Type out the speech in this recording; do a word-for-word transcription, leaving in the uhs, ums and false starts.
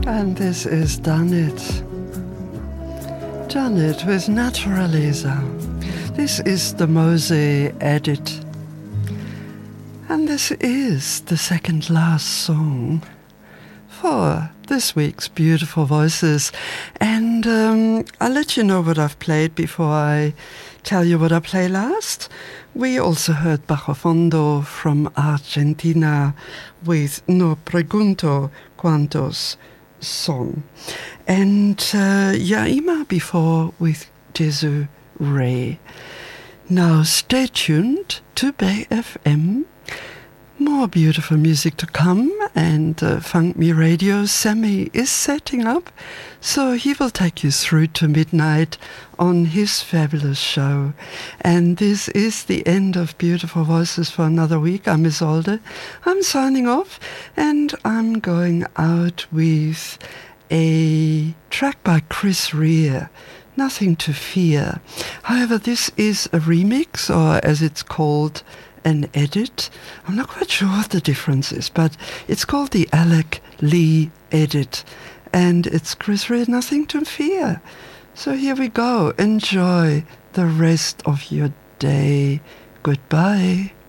And this is Done It. Done It with Naturaleza. This is the Mose edit. And this is the second last song for this week's Beautiful Voices. And um, I'll let you know what I've played before I tell you what I played last. We also heard Bajo Fondo from Argentina with No Pregunto Cuántos Son. And uh, Yaima before with Jesu Ray. Now stay tuned to Bay F M. More beautiful music to come, and uh, Funk Me Radio Sammy is setting up, so he will take you through to midnight on his fabulous show. And this is the end of Beautiful Voices for another week. I'm Isolde. I'm signing off, and I'm going out with a track by Chris Rea, Nothing to Fear. However, this is a remix, or as it's called, an edit. I'm not quite sure what the difference is, but it's called the Alec Lee edit, and it's Chris Rea, Nothing to Fear. So here we go. Enjoy the rest of your day. Goodbye.